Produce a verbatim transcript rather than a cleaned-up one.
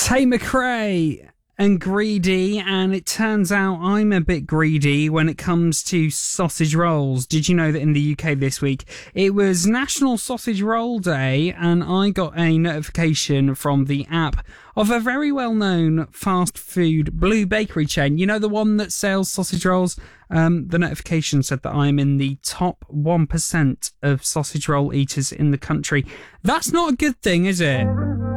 Tate McRae and Greedy, and it turns out I'm a bit greedy when it comes to sausage rolls. Did you know that in the U K this week it was National Sausage Roll Day, and I got a notification from the app of a very well-known fast food blue bakery chain. You know, the one that sells sausage rolls? Um, the notification said that I'm in the top one percent of sausage roll eaters in the country. That's not a good thing, is it?